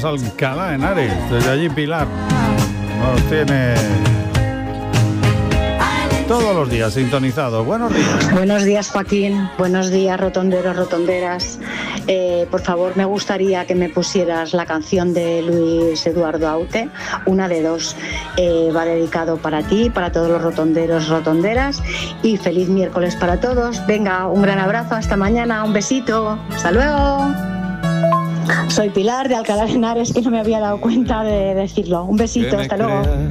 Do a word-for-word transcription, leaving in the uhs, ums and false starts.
Vamos a Alcalá de Henares, desde allí Pilar nos tiene todos los días sintonizado. Buenos días. Buenos días, Joaquín. Buenos días, rotonderos, rotonderas. Eh, por favor, me gustaría que me pusieras la canción de Luis Eduardo Aute, una de dos. Eh, va dedicado para ti, para todos los rotonderos, rotonderas, y feliz miércoles para todos. Venga, un gran abrazo, hasta mañana, un besito, hasta luego. Soy Pilar de Alcalá de Henares, que no me había dado cuenta de decirlo. Un besito, hasta luego.